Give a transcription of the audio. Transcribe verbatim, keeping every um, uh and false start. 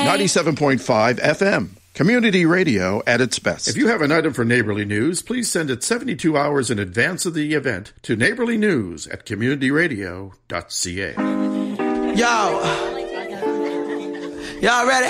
ninety-seven point five F M. Community radio at its best. If you have an item for Neighborly News, please send it seventy-two hours in advance of the event to neighborly news at community radio dot c a. Yo. Y'all ready?